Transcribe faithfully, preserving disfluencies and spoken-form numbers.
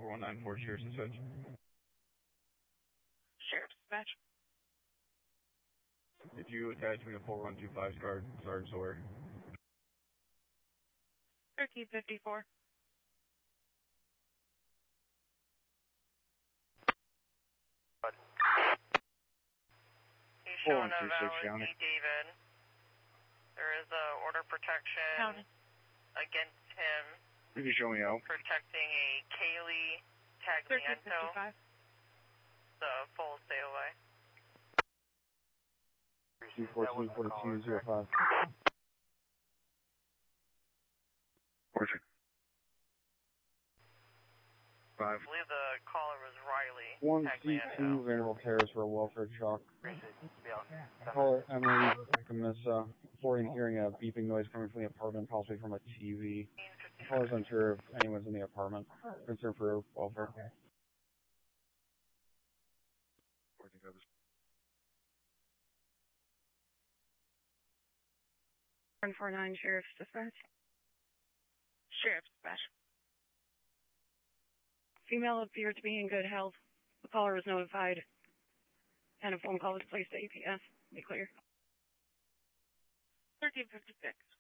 four one nine four, Sheriff's Dispatch. Sheriff's Dispatch. Did you attach me to four one two five, Sergeant Sawyer? thirteen fifty-four. He's showing a valid David. There is a order of protection County. against him. You can show me out. Protecting a Kaylee Tagliento. The full stay away. two fourteen forty-two zero five. Fortune. Five. I believe the caller was Riley. One C two Vanderbilt Terrace for a welfare shock. Caller Emily Camissa, reporting hearing a beeping noise coming from the apartment, possibly from a T V. Caller's unsure if anyone's in the apartment. Concern for welfare. one four nine, Sheriff's Dispatch. Sheriff's Dispatch. Female appeared to be in good health. The caller was notified, and a phone call was placed to A P S. Be clear. thirteen fifty-six.